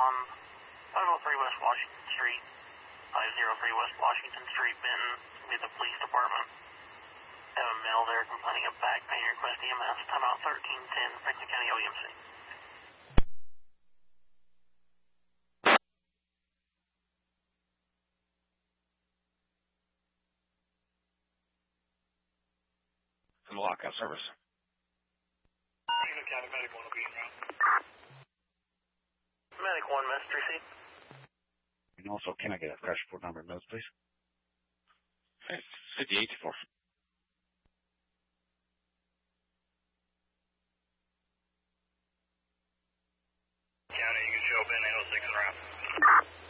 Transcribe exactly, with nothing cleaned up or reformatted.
on five oh three West Washington Street, five oh three West Washington Street, Benton, with the police department. Have a male there complaining of back pain, request E M S, timeout thirteen ten, Franklin County O E M C. From the lockout service. Franklin County Medic one will be in route. Medic one, Mister C. And also, can I get a crash report number in those, please? fifty-eight four. County, you can show Ben eight oh six en route.